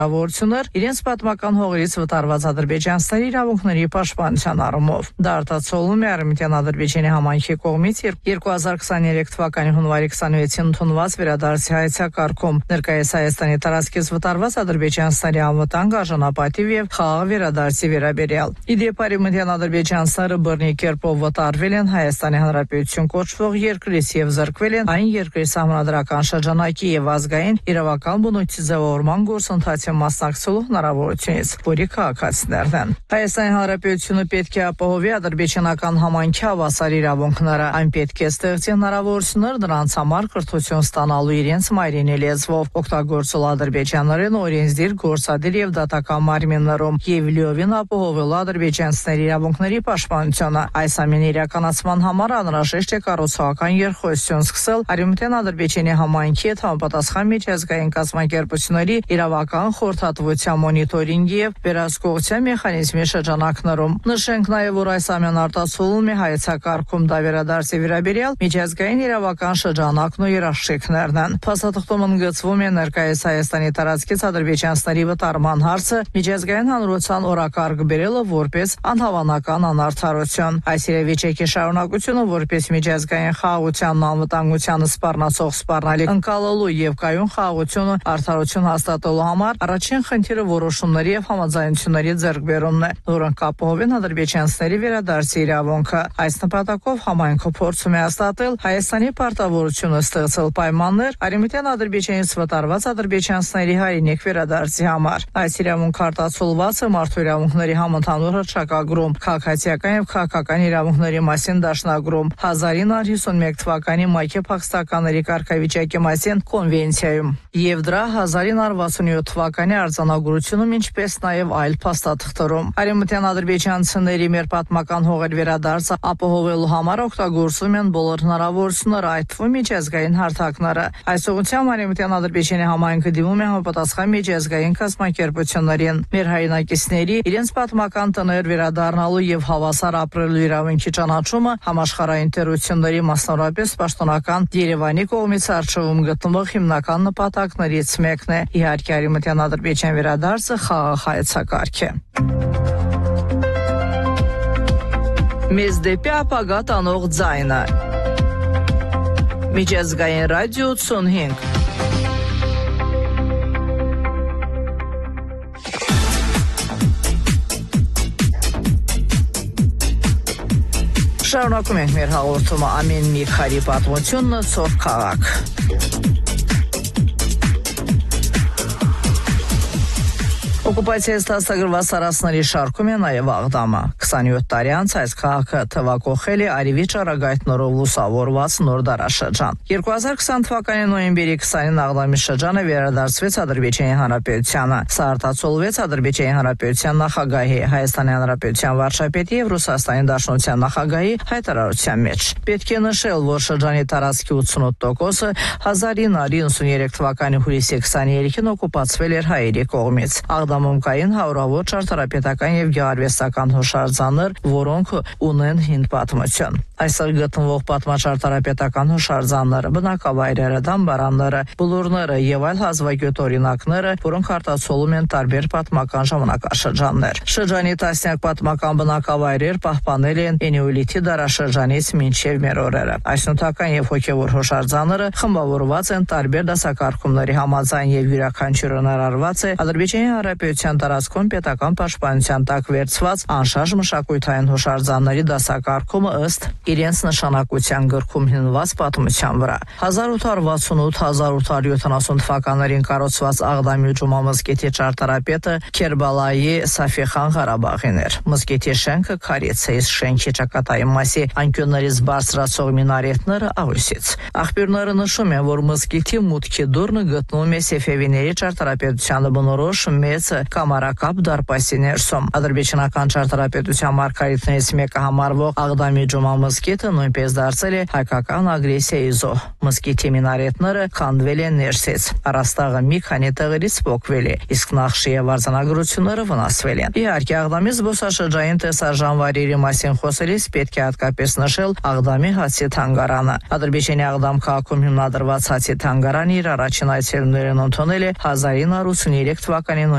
Որություններ իրենց պատմական հողերից վտարված ադրբեջանցիների իրավունքների պաշտպանության առումով։ Դա արտացոլվում է Արևմտյան Ադրբեջանի համայնքի կողմից 2023 թվականի հունվարի 26-ին ընդունված վերադարձի հայեցակարգում։ Ներկայիս Հայաստանի տարածքից վտարված ադրբեջանցիների անվտանգ արժանապատիվ եւ խաղաղ վերադարձի վերաբերյալ։ Իդեպ Արևմտյան ադրբեջանցիները բռնի կերպով վտարվել են Հայաստանի Հանրապետություն կոչվող երկրից եւ զրկվել են այն երկրի սահմանադրական շրջանակի եւ ազգային իրավական բնույթի ձևավորման գործընթացի մասնակցելու հնարավորությունից, որի քաղաքացիներն են։ Հայաստանի Հանրապետությունը պետք է ապահովի ադրբեջանական համայնքի հավասար իրավունքները, այն պետք է ստեղծի հնարավորություններ նրանց համար կրթություն ստանալու իրենց մայրենի լեզվով, օգտագործել ադրբեջաներեն օրենսդիր, գործադիր եւ դատական մարմիններում եւ լիովին ապահովել ադրբեջանցիների իրավունքների պաշտպանությունը։ Այս ամենի իրականացման համար անհրաժեշտ է կառուցողական երկխոսություն սկսել Արևմտյան Ադրբեջանի համայնքի հետ համապատասխան միջազգային կազմակերպությունների իրավական խորհրդատվության մոնիտորինգի եւ վերահսկողության մեխանիզմի շրջանակներում։ Նշենք նաեւ, որ այս ամենը արտացոլվում է հայեցակարգում դավերադարձի վերաբերյալ միջազգային իրավական շրջանակն ու երաշխիքներն են։ Փաստաթղթում ընդգծվում է ներկայիս Հայաստանի տարածքից ադրբեջանցիների վտարման հարցը միջազգային հանրության օրակարգ բերելը որպես անհավանական անարդարություն։ Այս իրավիճակի շարունակությունը որպես միջազգային խաղաղությանն անվտանգությանը սպառնացող սպառնալիք ընկալելու եւ կայուն խաղաղությունը արդարություն հաստատելու համար առաջին խնդիրը որոշումների եւ համաձայնությունների ձեռքբերումն է, որոնք ապահովեն ադրբեջանցիների վերադարձի իրավունքը։ Այս նպատակով համայնքը փորձում է հաստատել Հայաստանի պարտավորությունը ստեղծել պայմաններ Արևմտյան Ադրբեջանից վտարված ադրբեջանցիների հայրենիք վերադարձի համար։ Այս իրավունքը արտացոլված է Մարդու իրավունքների համընդհանուր հռչակագրում, քաղաքացիական եւ քաղաքական իրավունքների մասին դաշնագրում, 1951 թվականի մայքի փախստականների կարգավիճակի մասին կոնվենցիայում եւ դրա 1967 թվականի արձանագրությունում, ինչպես նաեւ այլ փաստաթղթերում։ Արևմտյան ադրբեջանցիների մեր պատմական հողեր վերադարձը ապահովելու համար օգտագործվում են բոլոր հնարավորությունները, այդ թվում միջազգային հարթակները։ Այս ուղղությամբ Արևմտյան Ադրբեջանի համայնքը դիմում է համապատասխան միջազգային կազմակերպություններին։ Մեր հայրենակիցների իրենց պատմական տներ վերադառնալու եւ հավասար ապրելու իրավունքի ճանաչումը համաշխարհային տերությունների, մասնավորապես պաշտոնական Երևանի կողմից արժևում գտնվող հիմնական նպատակներից մեկն է։ Իհարկե Արևմտյան Ադրբեջան վերադարձը խաղաղ հայեցակարգ է։ Մեզ դեպի ապագա տանող ձայնը։ Միջազգային ռադիո 85։ Շարունակում ենք մեր հաղորդումը ամեն մի քարի պատմությունը ծով քաղաք։ Օկուպացիայից դասագրված սարասների շարքում է նաև Աղդամը։ 27 տարի անց այս քաղաքը թվակողել է արևի ճառագայթներով լուսավորված նոր դարաշրջան։ 2020 թվականի նոյեմբերի 20-ին Աղդամի շրջանը վերադարձվեց Ադրբեջանի Հանրապետությանը։ Սա արտացոլվեց Ադրբեջանի Հանրապետության նախագահի, Հայաստանի Հանրապետության վարչապետի եւ Ռուսաստանի Դաշնության նախագահի հայտարարության մեջ։ Պետք է նշել, որ շրջանի տարածքի 88%-ը 1993 թվականի հուլիսի 23-ին օկուպացվել էր հայերի կողմից։ Աղդամում կային հարյուրավոր ճարտարապետական եւ գեղարվեստական հուշարձաններ, որոնք ունեն հին պատմություն։ Այստեղ գտնվող պատմաճարտարապետական հուշարձանները, բնակավայրերը, դամբարանները, բլուրները եւ այլ հազվագյուտ օրինակները, որոնք արտացոլում են տարբեր պատմական ժամանակաշրջաններ։ Շրջանի տասնյակ պատմական բնակավայրեր պահպանել են Էնեոլիթի դարաշրջանից մինչև մեր օրերը։ Այս նյութական եւ հոգեվոր հուշարձանները խմբավորված են տարբեր դասակարգումների համաձայն եւ յուրաքանչյուրը ներառված է Ադրբեջանի Հանրապետության տարածքում պետական պաշտպանության տակ վերցված անշարժ մշակութային հուշարձանների դասակարգումը ըստ իրենց նշանակության գրքում հիմնված պատմության վրա։ 1868-1870 թվականներին կառուցված Աղդամի Ջումա մզկիթի ճարտարապետը Քերբալայի Սաֆիխան Ղարաբաղին էր։ Մզկիթի շենքը քարից է, իսկ շենքի ճակատային մասի անկյուններից բարձրացող մինարետները աղյուսից։ Աղբյուրները նշում են, որ մզկիթի մուտքի դուռը գտնվում է Սեֆևիների ճարտարապետությանը բնորոշ մեծ կամարակապ դարպասի ներսում։ Ադրբեջանական ճարտարապետության մարգարիտներից մեկը համարվող Աղդամի Ջումա մզկիթը նույնպես դարձել է հայկական ագրեսիայի զոհ։ Մզկիթի մինարետները քանդվել են ներսից։ Առաստաղը մի քանի տեղերից փոկվել է, իսկ նախշի եւ արձանագրությունները վնասվել են։ Իհարկե Աղդամի զբոսաշրջային տեսարժանվայրերի մասին խոսելիս պետք է հատկապես նշել Աղդամի հացի թանգարանը։ Ադրբեջանի Աղդամ քաղաքում հիմնադրված հացի թանգարանը իր առաջին այցելուներն ընդունել է 1983 թվականի